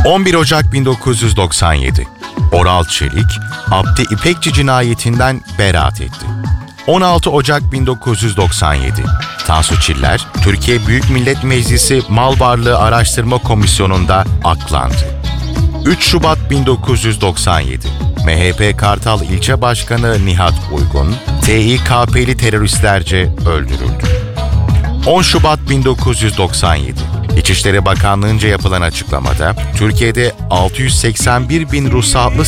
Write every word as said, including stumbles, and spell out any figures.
on bir Ocak bin dokuz yüz doksan yedi. Oral Çelik, Abdi İpekçi cinayetinden beraat etti. on altı Ocak bin dokuz yüz doksan yedi. Tansu Çiller, Türkiye Büyük Millet Meclisi Mal Varlığı Araştırma Komisyonu'nda aklandı. üç Şubat bin dokuz yüz doksan yedi. M H P Kartal İlçe Başkanı Nihat Uygun, T İ K P'li teröristlerce öldürüldü. on Şubat bin dokuz yüz doksan yedi. İçişleri Bakanlığı'nca yapılan açıklamada, Türkiye'de altı yüz seksen bir bin ruhsatlı